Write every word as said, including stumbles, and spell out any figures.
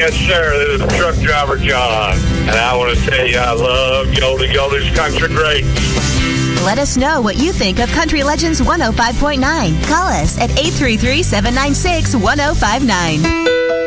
Yes, sir. This is truck driver John. And I want to tell you I love Yodel Yodel's Country Great. Let us know what you think of Country Legends one oh five point nine. Call us at eight three three, seven nine six, one oh five nine.